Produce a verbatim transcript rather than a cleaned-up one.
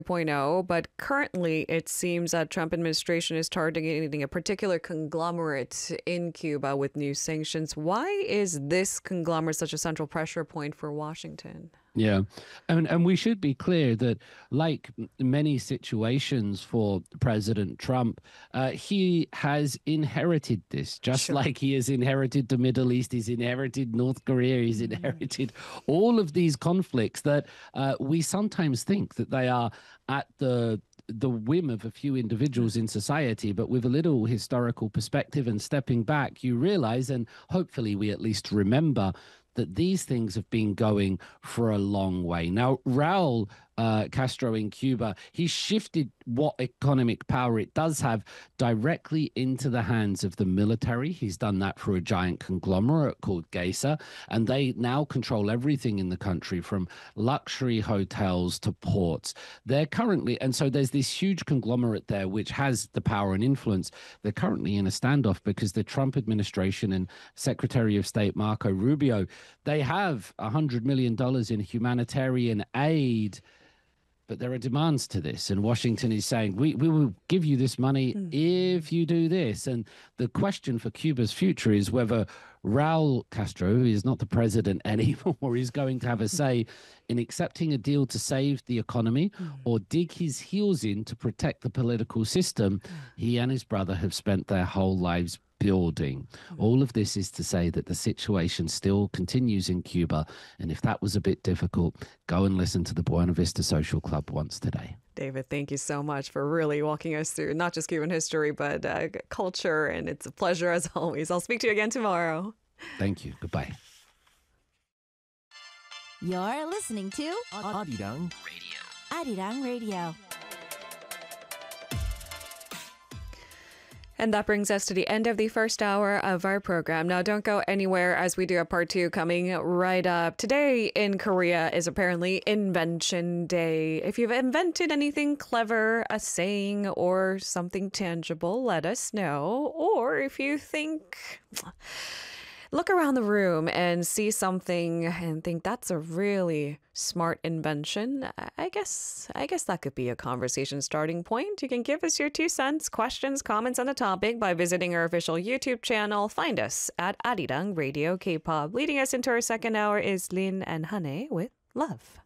2.0, but currently it seems that Trump administration is targeting a particular conglomerate in Cuba with new sanctions. Why is this conglomerate such a central pressure point for Washington? Yeah. And, and we should be clear that, like many situations for President Trump, uh, he has inherited this, just Sure. like he has inherited the Middle East, he's inherited North Korea, he's Mm. inherited all of these conflicts that uh, we sometimes think that they are at the the whim of a few individuals in society, but with a little historical perspective and stepping back, you realize, and hopefully we at least remember, that these things have been going for a long way. Now, Raul uh, Castro in Cuba, he shifted what economic power it does have directly into the hands of the military. He's done that for a giant conglomerate called Gesa, and they now control everything in the country from luxury hotels to ports. They're currently, and so there's this huge conglomerate there which has the power and influence. They're currently in a standoff because the Trump administration and Secretary of State Marco Rubio, they have one hundred million dollars in humanitarian aid, but there are demands to this. And Washington is saying, we, we will give you this money mm. if you do this. And the question for Cuba's future is whether Raul Castro, who is not the president anymore, is going to have a say in accepting a deal to save the economy mm. or dig his heels in to protect the political system he and his brother have spent their whole lives building. All of this is to say that the situation still continues in Cuba, and if that was a bit difficult, go and listen to the Buena Vista Social Club once today. David, thank you so much for really walking us through not just Cuban history, but uh, culture, and it's a pleasure as always. I'll speak to you again tomorrow. Thank you. Goodbye. You're listening to Arirang Radio. Arirang Radio. And that brings us to the end of the first hour of our program. Now, don't go anywhere as we do a part two coming right up. Today in Korea is apparently Invention Day. If you've invented anything clever, a saying, or something tangible, let us know. Or if you think... look around the room and see something and think that's a really smart invention. I guess I guess that could be a conversation starting point. You can give us your two cents, questions, comments on the topic by visiting our official YouTube channel. Find us at Arirang Radio K-pop. Leading us into our second hour is Lin and Hane with Love.